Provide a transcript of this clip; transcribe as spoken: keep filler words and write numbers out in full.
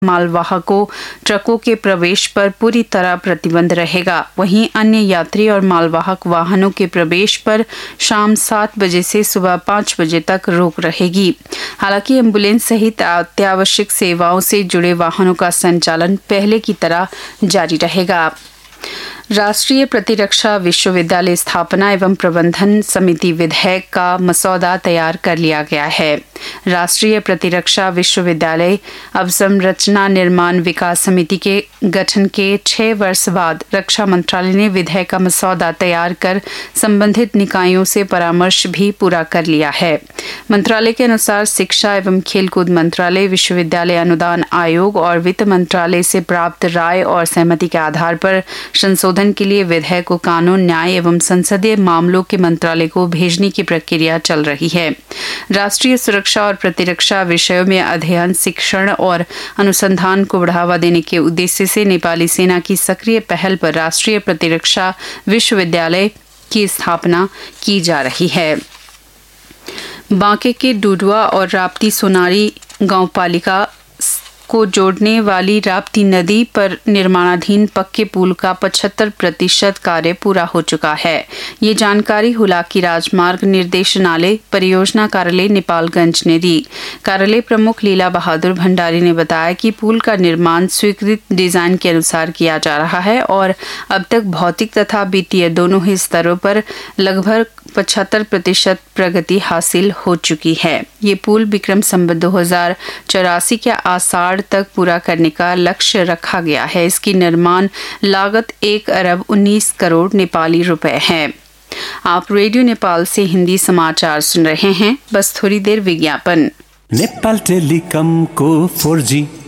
मालवाहकों ट्रकों के प्रवेश पर पूरी तरह प्रतिबंध रहेगा। वहीं अन्य यात्री और मालवाहक वाहनों के प्रवेश पर शाम सात बजे से सुबह पाँच बजे तक रोक रहेगी। हालांकि एम्बुलेंस सहित अत्यावश्यक सेवाओं से जुड़े वाहनों का संचालन पहले की तरह जारी रहेगा। राष्ट्रीय प्रतिरक्षा विश्वविद्यालय स्थापना एवं प्रबंधन समिति विधेयक का मसौदा तैयार कर लिया गया है। राष्ट्रीय प्रतिरक्षा विश्वविद्यालय अवसंरचना निर्माण विकास समिति के गठन के छह वर्ष बाद रक्षा मंत्रालय ने विधेयक का मसौदा तैयार कर संबंधित निकायों से परामर्श भी पूरा कर लिया है। मंत्रालय के अनुसार शिक्षा एवं खेलकूद मंत्रालय, विश्वविद्यालय अनुदान आयोग और वित्त मंत्रालय से प्राप्त राय और सहमति के आधार पर संशोधन के लिए विधेयक को कानून, न्याय एवं संसदीय मामलों के मंत्रालय को भेजने की प्रक्रिया चल रही है। राष्ट्रीय सुरक्षा और प्रतिरक्षा विषयों में अध्ययन, शिक्षण और अनुसंधान को बढ़ावा देने के उद्देश्य से नेपाली सेना की सक्रिय पहल पर राष्ट्रीय प्रतिरक्षा विश्वविद्यालय की स्थापना की जा रही है। बांके के डुडुआ और राप्ती सोनारी गांवपालिका को जोड़ने वाली राप्ती नदी पर निर्माणाधीन पक्के पुल का पचहत्तर प्रतिशत कार्य पूरा हो चुका है। ये जानकारी हुलाकी राजमार्ग निर्देशनालय परियोजना कार्यालय नेपालगंज ने दी। कार्यालय प्रमुख लीला बहादुर भंडारी ने बताया कि पुल का निर्माण स्वीकृत डिजाइन के अनुसार किया जा रहा है और अब तक भौतिक तथा वित्तीय दोनों ही स्तरों पर लगभग पचहत्तर प्रतिशत प्रगति हासिल हो चुकी है। ये पुल विक्रम संवत दो हजार चौरासी के आषाढ़ तक पूरा करने का लक्ष्य रखा गया है। इसकी निर्माण लागत एक अरब उन्नीस करोड़ नेपाली रुपए है। आप रेडियो नेपाल से हिंदी समाचार सुन रहे हैं। बस थोड़ी देर विज्ञापन। नेपाल टेलिकम को फोर जी